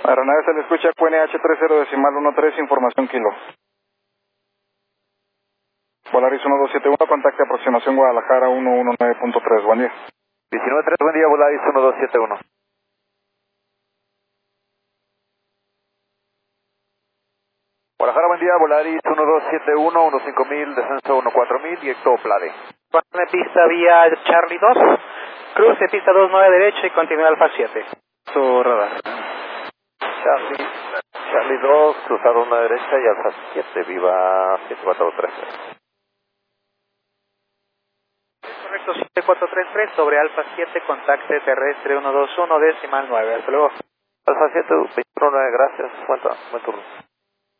Aeronave se le escucha QNH 30.13, información kilo. Volaris 1271, contacte aproximación Guadalajara 119.3, buen día. 19.3, buen día, Volaris 1271. Guadalajara, buen día, Volaris 1271, 15000, descenso 14000 y Ectoplade. Pone pista vía Charlie 2, cruce pista 29 derecha y continúa Alfa 7. Su radar. Charlie 2, cruzar una derecha y Alfa 7, viva 7433. Correcto, 7433 sobre Alfa 7, contacte terrestre 121, decimal 9. Hasta luego. Alfa 7, 219, gracias, buen turno.